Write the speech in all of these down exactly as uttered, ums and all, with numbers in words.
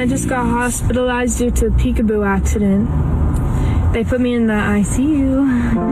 I just got hospitalized due to a peekaboo accident. They put me in the I C U.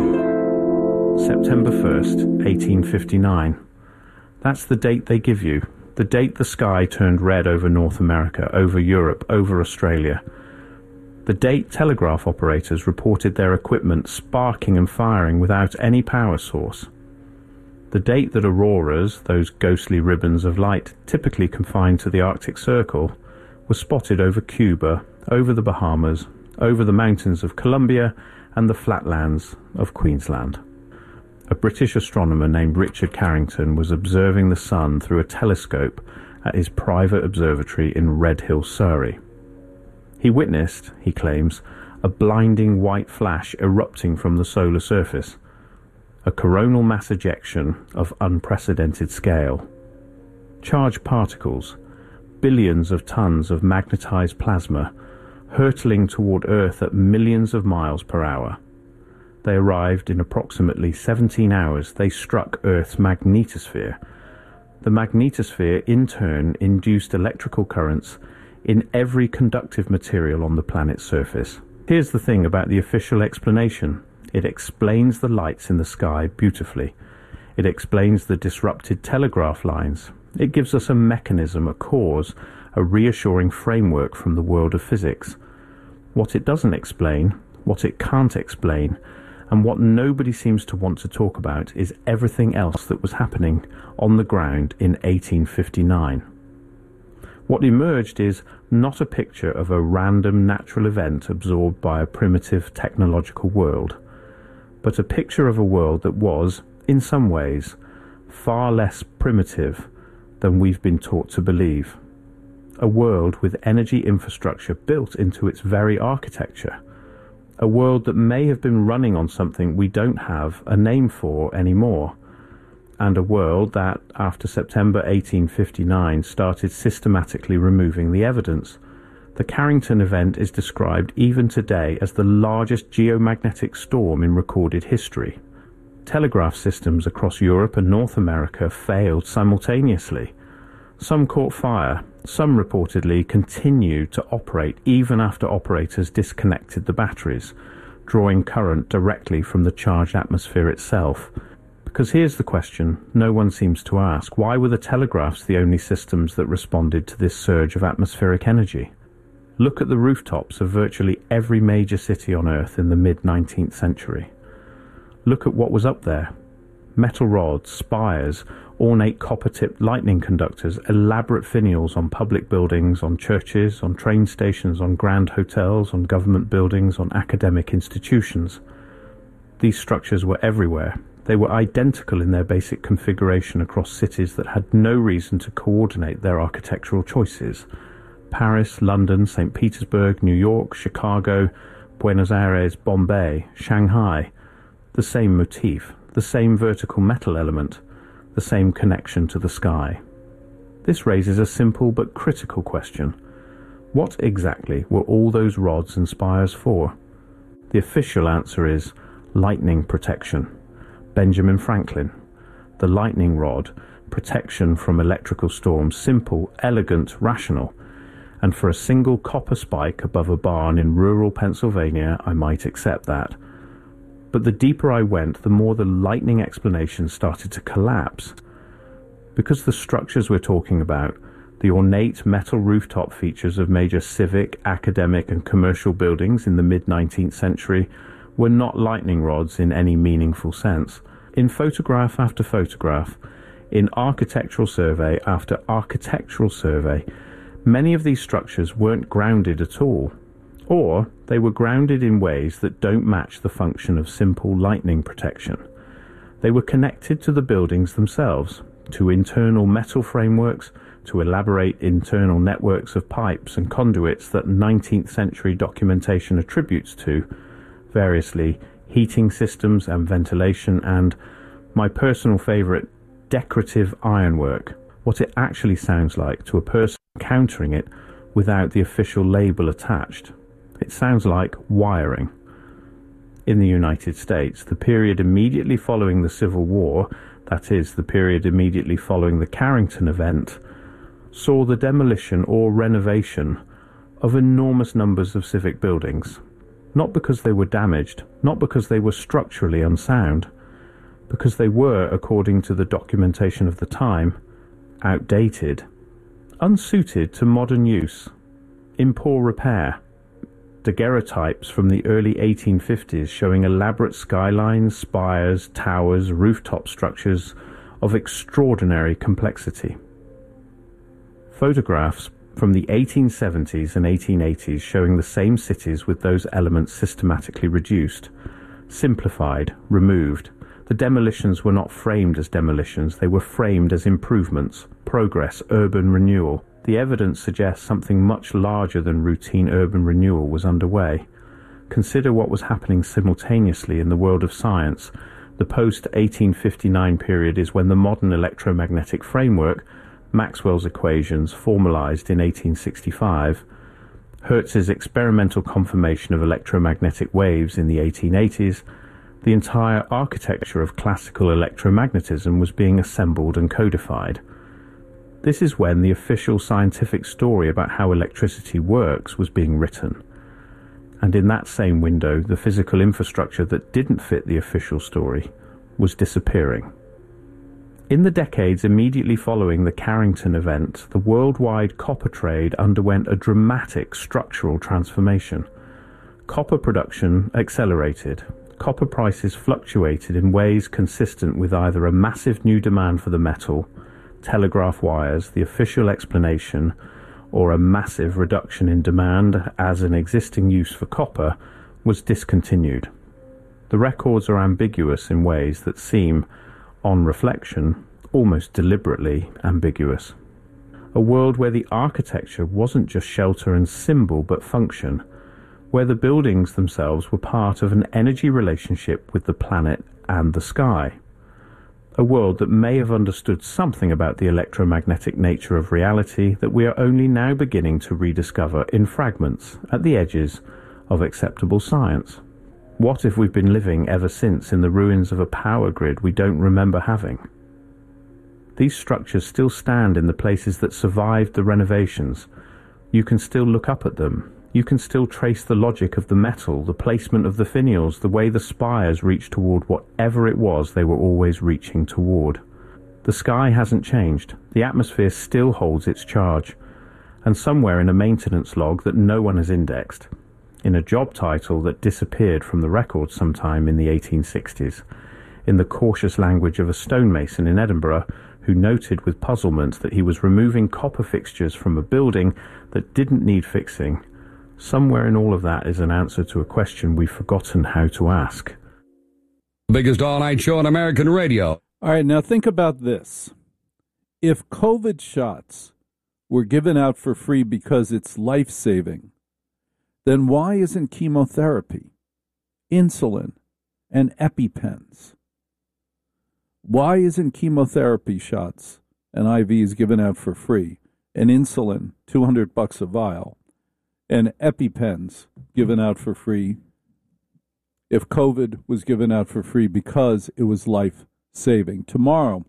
September first, eighteen fifty-nine. That's the date they give you. The date the sky turned red over North America, over Europe, over Australia. The date telegraph operators reported their equipment sparking and firing without any power source. The date that auroras, those ghostly ribbons of light typically confined to the Arctic Circle, was spotted over Cuba, over the Bahamas, over the mountains of Colombia and the flatlands of Queensland. A British astronomer named Richard Carrington was observing the sun through a telescope at his private observatory in Redhill, Surrey. He witnessed, he claims, a blinding white flash erupting from the solar surface, a coronal mass ejection of unprecedented scale. Charged particles, billions of tons of magnetized plasma, hurtling toward Earth at millions of miles per hour. They arrived in approximately seventeen hours. They struck Earth's magnetosphere. The magnetosphere, in turn, induced electrical currents in every conductive material on the planet's surface. Here's the thing about the official explanation. It explains the lights in the sky beautifully. It explains the disrupted telegraph lines. It gives us a mechanism, a cause, a reassuring framework from the world of physics. What it doesn't explain, what it can't explain, and what nobody seems to want to talk about is everything else that was happening on the ground in eighteen fifty-nine. What emerged is not a picture of a random natural event absorbed by a primitive technological world, but a picture of a world that was, in some ways, far less primitive than we've been taught to believe. A world with energy infrastructure built into its very architecture. A world that may have been running on something we don't have a name for anymore. And a world that, after September eighteen fifty-nine, started systematically removing the evidence. The Carrington event is described even today as the largest geomagnetic storm in recorded history. Telegraph systems across Europe and North America failed simultaneously. Some caught fire, some reportedly continued to operate even after operators disconnected the batteries, drawing current directly from the charged atmosphere itself. Because here's the question no one seems to ask: why were the telegraphs the only systems that responded to this surge of atmospheric energy? Look at the rooftops of virtually every major city on Earth in the mid-nineteenth century. Look at what was up there. Metal rods, spires, ornate copper-tipped lightning conductors, elaborate finials on public buildings, on churches, on train stations, on grand hotels, on government buildings, on academic institutions. These structures were everywhere. They were identical in their basic configuration across cities that had no reason to coordinate their architectural choices. Paris, London, Saint Petersburg, New York, Chicago, Buenos Aires, Bombay, Shanghai. The same motif, the same vertical metal element, the same connection to the sky. This raises a simple but critical question. What exactly were all those rods and spires for? The official answer is lightning protection. Benjamin Franklin. The lightning rod, protection from electrical storms, simple, elegant, rational. And for a single copper spike above a barn in rural Pennsylvania, I might accept that. But the deeper I went, the more the lightning explanation started to collapse. Because the structures we're talking about, the ornate metal rooftop features of major civic, academic and commercial buildings in the mid-nineteenth century were not lightning rods in any meaningful sense. In photograph after photograph, in architectural survey after architectural survey, many of these structures weren't grounded at all. Or they were grounded in ways that don't match the function of simple lightning protection. They were connected to the buildings themselves, to internal metal frameworks, to elaborate internal networks of pipes and conduits that nineteenth century documentation attributes to, variously heating systems and ventilation, and, my personal favourite, decorative ironwork, what it actually sounds like to a person encountering it without the official label attached. It sounds like wiring. In the United States, the period immediately following the Civil War, that is, the period immediately following the Carrington event, saw the demolition or renovation of enormous numbers of civic buildings, not because they were damaged, not because they were structurally unsound, because they were, according to the documentation of the time, outdated, unsuited to modern use, in poor repair. Daguerreotypes from the early eighteen fifties showing elaborate skylines, spires, towers, rooftop structures of extraordinary complexity. Photographs from the eighteen seventies and eighteen eighties showing the same cities with those elements systematically reduced, simplified, removed. The demolitions were not framed as demolitions, they were framed as improvements, progress, urban renewal. The evidence suggests something much larger than routine urban renewal was underway. Consider what was happening simultaneously in the world of science. The post eighteen fifty-nine period is when the modern electromagnetic framework, Maxwell's equations, formalized in eighteen sixty-five, Hertz's experimental confirmation of electromagnetic waves in the eighteen eighties, the entire architecture of classical electromagnetism was being assembled and codified. This is when the official scientific story about how electricity works was being written. And in that same window, the physical infrastructure that didn't fit the official story was disappearing. In the decades immediately following the Carrington event, the worldwide copper trade underwent a dramatic structural transformation. Copper production accelerated. Copper prices fluctuated in ways consistent with either a massive new demand for the metal, telegraph wires, the official explanation, or a massive reduction in demand as an existing use for copper was discontinued. The records are ambiguous in ways that seem, on reflection, almost deliberately ambiguous. A world where the architecture wasn't just shelter and symbol but function, where the buildings themselves were part of an energy relationship with the planet and the sky. A world that may have understood something about the electromagnetic nature of reality that we are only now beginning to rediscover in fragments at the edges of acceptable science. What if we've been living ever since in the ruins of a power grid we don't remember having? These structures still stand in the places that survived the renovations. You can still look up at them. You can still trace the logic of the metal, the placement of the finials, the way the spires reach toward whatever it was they were always reaching toward. The sky hasn't changed. The atmosphere still holds its charge. And somewhere in a maintenance log that no one has indexed, in a job title that disappeared from the record sometime in the eighteen sixties, in the cautious language of a stonemason in Edinburgh who noted with puzzlement that he was removing copper fixtures from a building that didn't need fixing, somewhere in all of that is an answer to a question we've forgotten how to ask. Biggest all-night show on American radio. All right, now think about this. If COVID shots were given out for free because it's life-saving, then why isn't chemotherapy, insulin, and EpiPens? Why isn't chemotherapy shots and I Vs given out for free, and insulin, two hundred bucks a vial, and EpiPens given out for free if COVID was given out for free because it was life-saving? Tomorrow,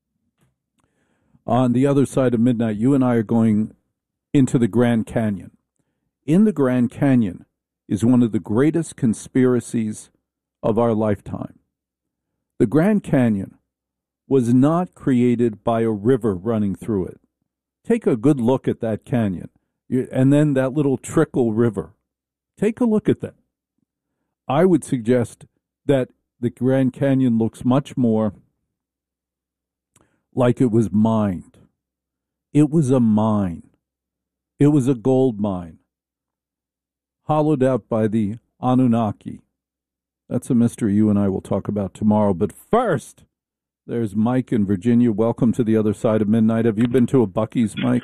on the other side of midnight, you and I are going into the Grand Canyon. In the Grand Canyon is one of the greatest conspiracies of our lifetime. The Grand Canyon was not created by a river running through it. Take a good look at that canyon, and then that little trickle river. Take a look at that. I would suggest that the Grand Canyon looks much more like it was mined. It was a mine. It was a gold mine, hollowed out by the Anunnaki. That's a mystery you and I will talk about tomorrow. But first, there's Mike in Virginia. Welcome to the other side of midnight. Have you been to a Buc-ee's, Mike?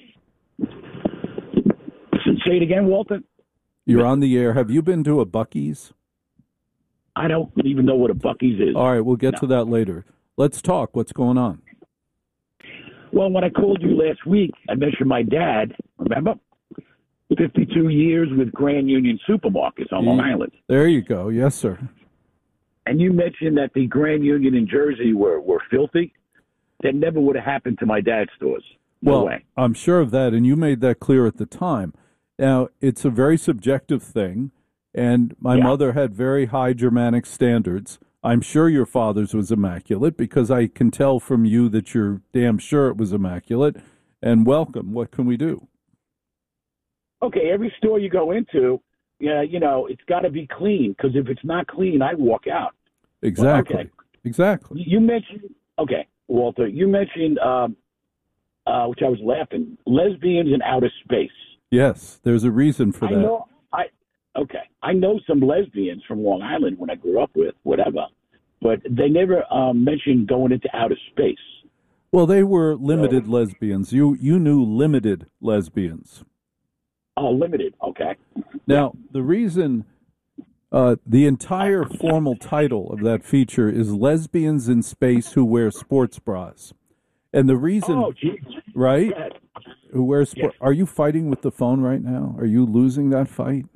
Say it again, Walter. You're on the air. Have you been to a Buc-ee's? I don't even know what a Buc-ee's is. All right, we'll get no. to that later. Let's talk. What's going on? Well, when I called you last week, I mentioned my dad, remember? fifty-two years with Grand Union Supermarkets on Long Island. There you go. Yes, sir. And you mentioned that the Grand Union in Jersey were, were filthy. That never would have happened to my dad's stores. No well, way. I'm sure of that, and you made that clear at the time. Now, it's a very subjective thing, and my Yeah. mother had very high Germanic standards. I'm sure your father's was immaculate because I can tell from you that you're damn sure it was immaculate. And welcome. What can we do? Okay, every store you go into, yeah, you know, it's got to be clean because if it's not clean, I walk out. Exactly. okay. Exactly. You mentioned, okay, Walter, you mentioned, um, uh, which I was laughing, lesbians in outer space. Yes, there's a reason for I that. know, I okay, I know some lesbians from Long Island when I grew up with, whatever, but they never um, mentioned going into outer space. Well, they were limited lesbians. You you knew limited lesbians. Oh, limited, okay. Now, the reason uh, the entire formal title of that feature is Lesbians in Space Who Wear Sports Bras. And the reason, Oh, geez. right? Go ahead. Who wears sport? Yes. Are you fighting with the phone right now? Are you losing that fight?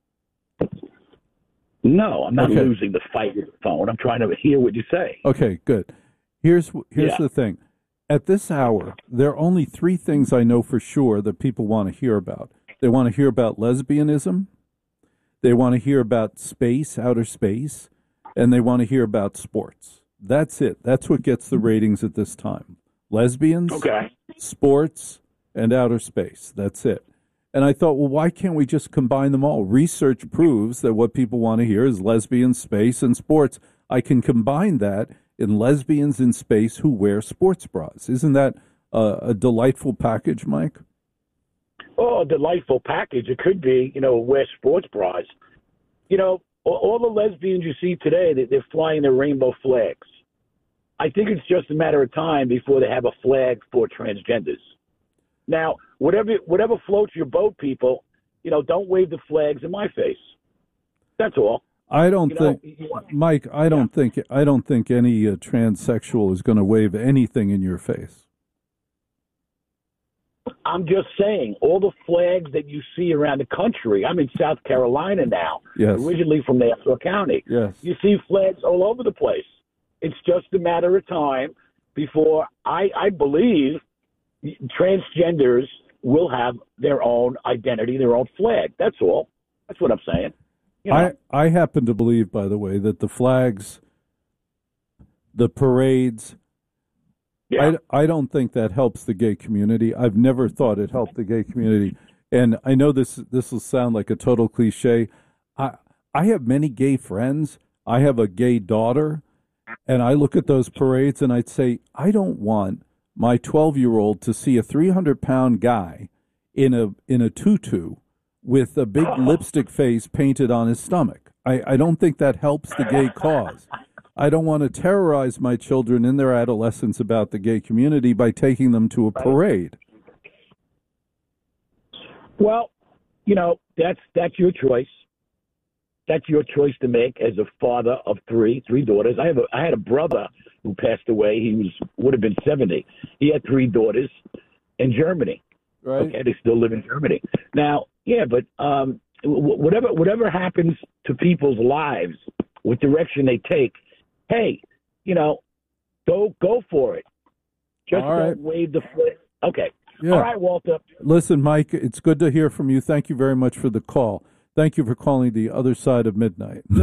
No, I'm not Okay. losing the fight with the phone. I'm trying to hear what you say. Okay, good. Here's here's Yeah. the thing. At this hour, there are only three things I know for sure that people want to hear about. They want to hear about lesbianism, they want to hear about space, outer space, and they want to hear about sports. That's it. That's what gets the ratings at this time. Lesbians, Okay. sports, and outer space. That's it. And I thought, well, why can't we just combine them all? Research proves that what people want to hear is lesbians, space, and sports. I can combine that in lesbians in space who wear sports bras. Isn't that a, a delightful package, Mike? Oh, a delightful package. It could be, you know, wear sports bras. You know, all, all the lesbians you see today, they, they're flying their rainbow flags. I think it's just a matter of time before they have a flag for transgenders. Now, whatever whatever floats your boat, people, you know, don't wave the flags in my face. That's all. I don't You know, think, you- Mike. I don't think. I don't think any uh, transsexual is going to wave anything in your face. I'm just saying, all the flags that you see around the country. I'm in South Carolina now, Yes. originally from Nassau County. Yes. You see flags all over the place. It's just a matter of time before I, I believe transgenders will have their own identity, their own flag. That's all. That's what I'm saying. You know, I, I happen to believe, by the way, that the flags, the parades, yeah. I, I don't think that helps the gay community. I've never thought it helped the gay community. And I know this this will sound like a total cliche. I I have many gay friends. I have a gay daughter. And I look at those parades and I'd say, I don't want my twelve-year-old to see a three hundred pound guy in a in a tutu with a big lipstick face painted on his stomach. I, I don't think that helps the gay cause. I don't want to terrorize my children in their adolescence about the gay community by taking them to a parade. Well, you know, that's that's your choice. That's your choice to make as a father of three, three daughters. I have a, I had a brother who passed away. He was would have been seventy. He had three daughters in Germany. Right? Okay, they still live in Germany now. Yeah, but um, w- whatever whatever happens to people's lives, what direction they take, hey, you know, go go for it. Just All don't right. wave the flag. Okay. Yeah. All right, Walter. Listen, Mike, it's good to hear from you. Thank you very much for the call. Thank you for calling the other side of midnight.